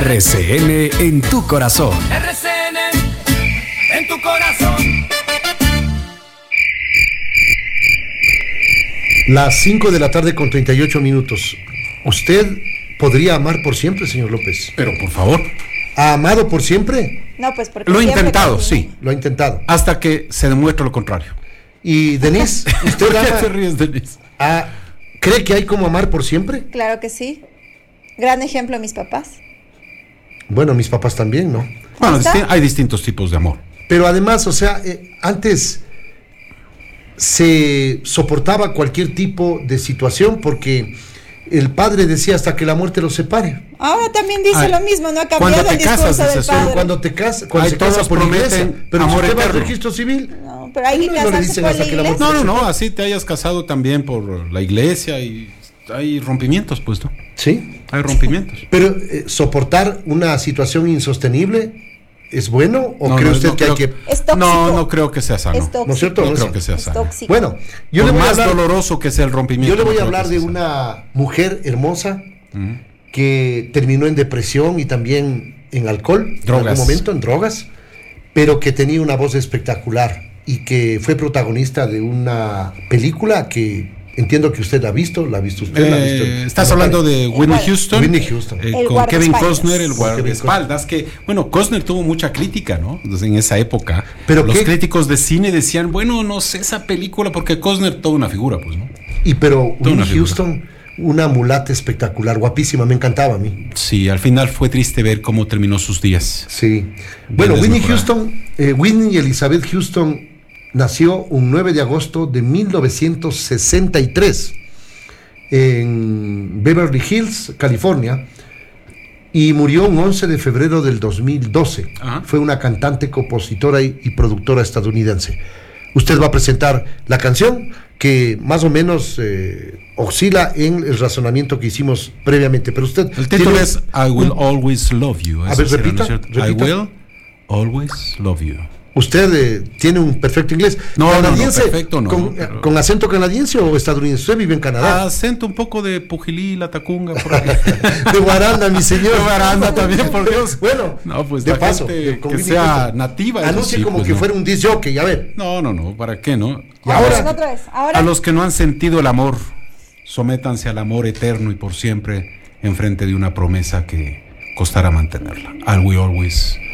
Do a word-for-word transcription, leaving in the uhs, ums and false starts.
R C N en tu corazón. R C N en tu corazón. Las cinco de la tarde con treinta y ocho minutos. ¿Usted podría amar por siempre, señor López? Pero por favor. ¿Ha amado por siempre? No, pues porque Lo he siempre intentado, casi- sí. Lo ha intentado. Hasta que se demuestre lo contrario. Y Denise, ¿usted ¿Por qué ama- te ríes, Denise? ah, cree que hay como amar por siempre? Claro que sí. Gran ejemplo, mis papás. Bueno, mis papás también, ¿no? Bueno, está. disti- hay distintos tipos de amor. Pero además, o sea, eh, antes se soportaba cualquier tipo de situación porque el padre decía hasta que la muerte los separe. Ahora también dice Ay, lo mismo, no ha cuando cambiado te el discurso casas, del dices, padre. Cuando te casas, cuando Ay, se todos casa por iglesia, prometen pero amor si usted va al eterno. registro civil, No, pero hay que No, no le casarse dicen por hasta la que la iglesia. No, no, no, así te hayas casado también por la iglesia y hay rompimientos, pues, ¿no? sí. Hay rompimientos. Pero eh, soportar una situación insostenible es bueno o No, cree no, usted no que creo- hay que Es tóxico. No, no creo que sea sano. Es tóxico. ¿No es cierto? No No creo sé. que sea Es sano. tóxico. Bueno, yo Por le voy a más hablar, doloroso que sea el rompimiento. yo le voy no a creo hablar que de sea una mujer hermosa sano. que terminó en depresión y también en alcohol, en Drogas. algún momento en drogas, pero que tenía una voz espectacular y que fue protagonista de una película que entiendo que usted la ha visto, la ha visto usted, la ha visto. Eh, estás hablando de Whitney guarda- Houston. Whitney Houston. eh, El con Kevin guardaespaldas. Costner, el Kevin guardaespaldas. Que, bueno, Costner tuvo mucha crítica, ¿no? Entonces, en esa época. Pero los qué- críticos de cine decían, bueno, no sé esa película, porque Costner toda una figura, pues, ¿no? Y pero Toda una Whitney figura. Houston, una mulata espectacular, guapísima, me encantaba a mí. Sí, al final fue triste ver cómo terminó sus días. Sí. Bueno, Whitney desmejorada. Houston, eh, Whitney Elizabeth Houston nació un nueve de agosto de mil novecientos sesenta y tres en Beverly Hills, California, y murió un once de febrero del dos mil doce. Ajá. Fue una cantante, compositora y, y productora estadounidense. Usted va a presentar la canción que más o menos eh, oscila en el razonamiento que hicimos previamente, pero usted... El título tiene es I Will un- Always Love You. A Eso ver, será, ¿no es repita, cierto? repita. I Will Always Love You. Usted eh, tiene un perfecto inglés. No, no, no, ¿Canadiense perfecto no, con, pero- con acento canadiense o estadounidense? Usted vive en Canadá. Acento un poco de Pujilí, la Tacunga, por ahí. De Guaranda, mi señor. De Guaranda también, por Dios. Bueno, No, pues de la paso, gente con que Whitney sea Houston. nativa. eso Anuncie sí, como pues, que no. fuera un disc jockey, a ver. No, no, no, ¿para qué, no? Y ahora- Ahora, otra vez. Ahora, A los que no han sentido el amor, sométanse al amor eterno y por siempre enfrente de una promesa que costará mantenerla. I will always